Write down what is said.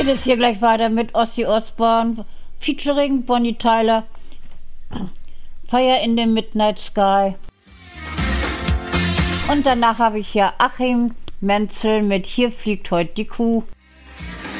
geht es hier gleich weiter mit Ozzy Osbourne featuring Bonnie Tyler, Fire in the Midnight Sky. Und danach habe ich ja Achim Menzel mit Hier fliegt heute die Kuh.